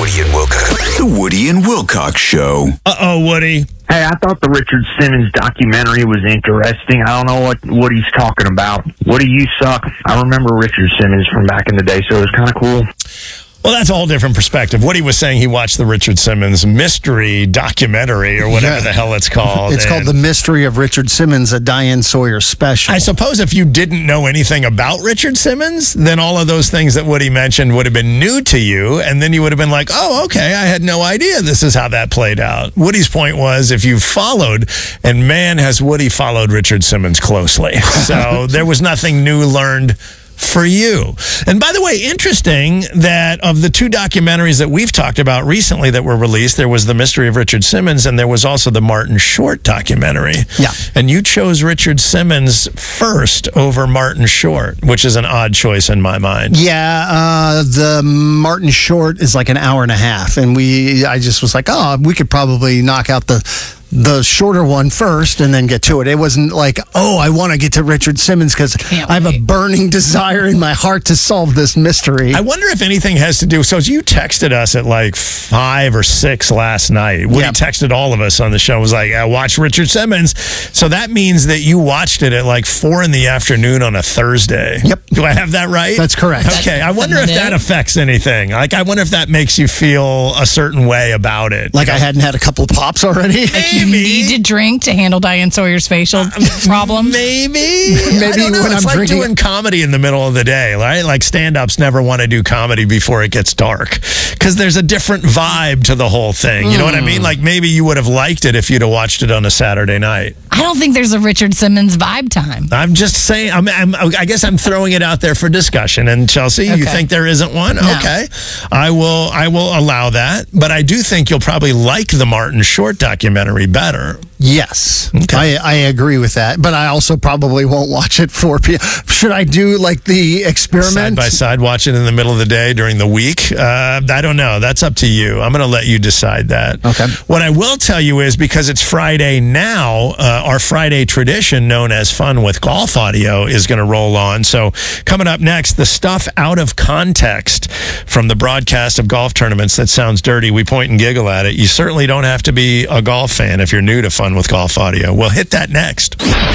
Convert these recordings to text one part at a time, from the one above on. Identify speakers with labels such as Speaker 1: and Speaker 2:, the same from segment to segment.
Speaker 1: Woody and Wilcox. The Woody and Wilcox Show.
Speaker 2: Uh-oh, Woody.
Speaker 3: Hey, I thought the Richard Simmons documentary was interesting. I don't know what Woody's talking about. Woody, you suck. I remember Richard Simmons from back in the day, so it was kind of cool.
Speaker 2: Well, that's a whole different perspective. Woody was saying he watched the Richard Simmons mystery documentary or whatever the hell it's called.
Speaker 4: It's called The Mystery of Richard Simmons, a Diane Sawyer special.
Speaker 2: I suppose if you didn't know anything about Richard Simmons, then all of those things that Woody mentioned would have been new to you, and then you would have been like, oh, okay, I had no idea this is how that played out. Woody's point was if you followed, and man, has Woody followed Richard Simmons closely. So there was nothing new learned for you. And by the way, interesting that of the two documentaries that we've talked about recently that were released, there was The Mystery of Richard Simmons and there was also the Martin Short documentary.
Speaker 4: Yeah.
Speaker 2: And you chose Richard Simmons first over Martin Short, which is an odd choice in my mind.
Speaker 4: Yeah, the Martin Short is like an hour and a half, and I just was like, oh, we could probably knock out the shorter one first and then get to it. It wasn't like, oh, I want to get to Richard Simmons because I have a burning desire in my heart to solve this mystery.
Speaker 2: I wonder if anything has to do. So you texted us at like 5 or 6 last night. Woody texted all of us on the show. Was like, I watched Richard Simmons. So that means that you watched it at like 4 in the afternoon on a Thursday.
Speaker 4: Yep.
Speaker 2: Do I have that right?
Speaker 4: That's correct.
Speaker 2: Okay. I wonder if that affects anything. Like, I wonder if that makes you feel a certain way about it.
Speaker 4: Like I hadn't had a couple of pops already.
Speaker 5: You need to drink to handle Diane Sawyer's facial problems?
Speaker 2: Maybe
Speaker 4: when
Speaker 2: it's
Speaker 4: I'm
Speaker 2: like
Speaker 4: drinking
Speaker 2: doing comedy in the middle of the day, right? Like stand-ups never want to do comedy before it gets dark because there's a different vibe to the whole thing. You know what I mean? Like maybe you would have liked it if you'd have watched it on a Saturday night.
Speaker 5: I don't think there's a Richard Simmons vibe time.
Speaker 2: I'm just saying. I guess I'm throwing it out there for discussion. And Chelsea, you think there isn't one?
Speaker 5: No.
Speaker 2: Okay, I will allow that. But I do think you'll probably like the Martin Short documentary better.
Speaker 4: Yes,
Speaker 2: okay.
Speaker 4: I agree with that, but I also probably won't watch it 4 p.m. Should I do like the experiment?
Speaker 2: Side by side, watch it in the middle of the day during the week? I don't know. That's up to you. I'm going to let you decide that.
Speaker 4: Okay.
Speaker 2: What I will tell you is because it's Friday now, our Friday tradition known as Fun with Golf Audio is going to roll on. So coming up next, the stuff out of context from the broadcast of golf tournaments that sounds dirty. We point and giggle at it. You certainly don't have to be a golf fan if you're new to Fun with Golf Audio. We'll hit that next.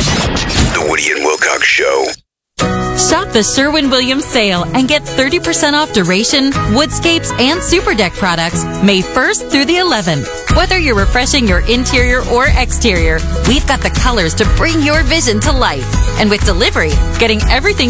Speaker 1: The Woody and Wilcox Show.
Speaker 6: Shop the Sherwin-Williams sale and get 30% off Duration, Woodscapes, and Superdeck products May 1st through the 11th. Whether you're refreshing your interior or exterior, we've got the colors to bring your vision to life. And with delivery, getting everything